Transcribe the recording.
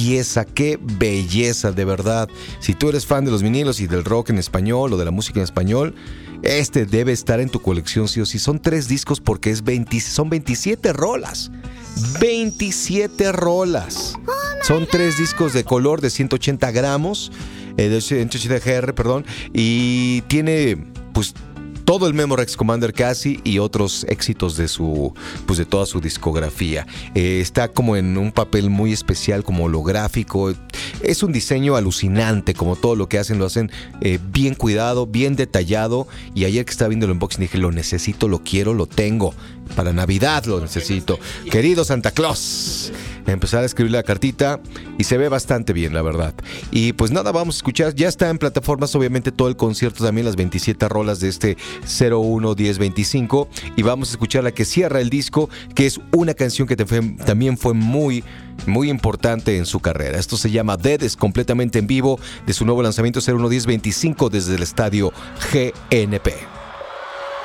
pieza, qué belleza, de verdad. Si tú eres fan de los vinilos y del rock en español o de la música en español, este debe estar en tu colección sí o sí. Son 3 discos porque son 27 rolas. 27 rolas. Son 3 discos de color de 180 gramos, de 180 GR, perdón, y tiene pues todo el Memorex Commander casi y otros éxitos de de toda su discografía. Está como en un papel muy especial, como holográfico. Es un diseño alucinante, como todo lo que hacen, lo hacen bien cuidado, bien detallado. Y ayer que estaba viendo el unboxing dije, lo necesito, lo quiero, lo tengo. Para Navidad lo necesito. Querido Santa Claus. Empezar a escribir la cartita y se ve bastante bien, la verdad. Y pues nada, vamos a escuchar. Ya está en plataformas, obviamente, todo el concierto, también las 27 rolas de este 01-10-25. Y vamos a escuchar la que cierra el disco, que es una canción que también fue muy, muy importante en su carrera. Esto se llama Dead, es completamente en vivo de su nuevo lanzamiento 01-10-25 desde el estadio GNP.